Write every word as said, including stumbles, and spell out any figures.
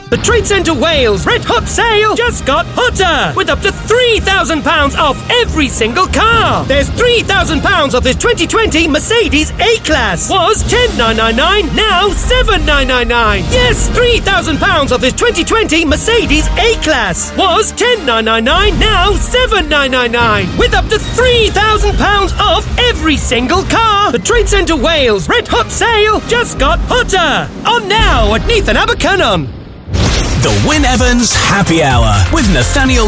The Trade Centre Wales Red Hot Sale just got hotter, with up to three thousand pounds off every single car. There's three thousand pounds off this twenty twenty Mercedes A-Class. Was ten thousand nine hundred ninety-nine, now seven thousand nine hundred ninety-nine. Yes, three thousand pounds off this twenty twenty Mercedes A-Class. Was ten thousand nine hundred ninety-nine, now seven thousand nine hundred ninety-nine. With up to three thousand pounds off every single car. The Trade Centre Wales Red Hot Sale just got hotter. On now at Neath and Abercynon. The Wyn Evans Happy Hour with Nathaniel